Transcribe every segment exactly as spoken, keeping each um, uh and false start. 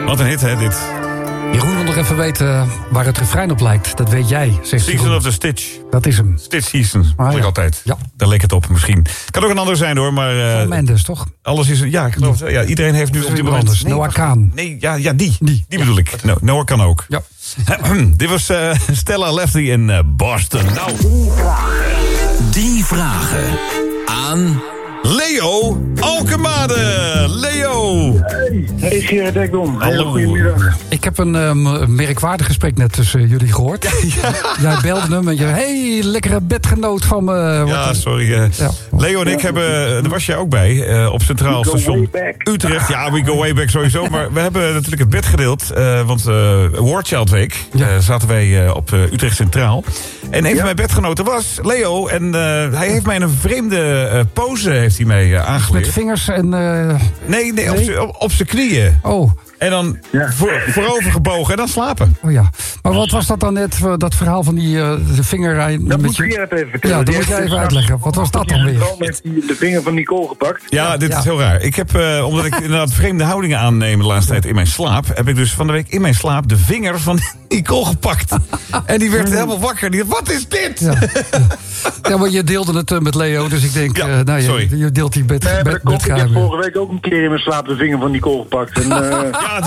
Wat een hit, hè, dit. Jeroen wil nog even weten waar het refrein op lijkt. Dat weet jij, zegt Season Jeroen. of the Stitch. Dat is hem. Stitch Season, Ah, hoor ik ja. altijd. Ja. Daar leek het op, misschien. Kan ook een ander zijn, hoor, maar... Uh, Van Mendes, toch? Alles is... Ja, ik geloof het wel. Ja, iedereen heeft nu Of op dit iemand moment... anders. Noah Kaan. Nee, ja, ja die. Die. Die bedoel ik. No, Noah kan ook. Ja. Dit was uh, Stella Lefty in uh, Boston. Nou. Die vragen. Die vragen aan... Leo Alkemade. Leo. Hey, hey Gerard Dekdom. Hallo. Hele goedemiddag. Ik heb een um, merkwaardig gesprek net tussen jullie gehoord. Ja, ja. Jij belde hem en je... hey, lekkere bedgenoot van me. Ja, sorry. Uh, Ja. Leo en ik hebben... Daar was jij ook bij. Uh, op Centraal We go Station way back. Utrecht. Ja, we go way back sowieso. Maar we hebben natuurlijk het bed gedeeld. Uh, want uh, War Child Week Ja. uh, zaten wij uh, op uh, Utrecht Centraal. En een Ja. van mijn bedgenoten was Leo. En uh, hij heeft mij een vreemde uh, pose heeft hij mij uh, aangeleerd. Met vingers en... Uh, Nee, nee, op Nee? z'n- op, op zijn knieën. oh, En dan Ja. voor, voorover gebogen en dan slapen. oh ja. Maar wat was dat dan net, uh, dat verhaal van die uh, de vinger... Dat met moet je... Gerard even vertellen. Ja, dat Die moet jij heeft even dus uitleggen. Wat was dat dan weer? Al met die- de vinger van Nicole gepakt. Ja, dit ja. is heel raar. Ik heb, uh, omdat ik inderdaad vreemde houdingen aanneem de laatste tijd in mijn slaap... heb ik dus van de week in mijn slaap de vinger van Nicole gepakt. En die werd helemaal wakker. Die dacht, wat is dit? Ja. Ja, maar je deelde het uh, met Leo, dus ik denk... Ja, uh, nou, je, sorry. je deelt die bed, Nee, maar bed, dat komt. Ik heb bedkamer. vorige week ook een keer in mijn slaap de vinger van Nicole gepakt. En, uh, Ja,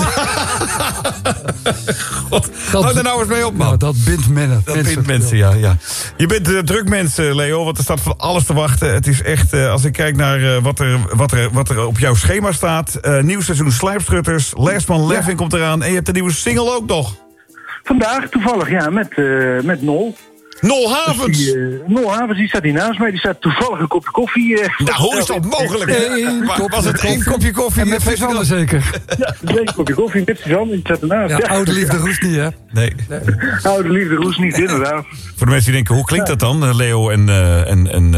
God. Dat- Houd er nou eens mee op, man. Nou, dat bindt men, Dat vindt mensen, ja, ja. Je bent uh, druk mensen, Leo, want er staat van alles te wachten. Het is echt, uh, als ik kijk naar uh, wat, er, wat, er, wat er op jouw schema staat... Uh, nieuw seizoen Slijpschutters, Last Man Laughing komt eraan... en je hebt een nieuwe single ook nog. vandaag toevallig, ja, met, uh, met Nol. Nol Havens! Die, uh, Nol Havens, die staat hier naast mij. Die staat toevallig een kopje koffie. Uh, Nou, hoe is dat mogelijk? Eén Maar kopje was het één koffie. kopje koffie? En met Suzanne zeker. Ja, een kopje koffie met Suzanne. Die staat ernaast. Ja, oude liefde roest niet, hè? Nee. Oude liefde roes niet, inderdaad. Voor de mensen die denken, hoe klinkt dat dan, Leo en, uh, en, en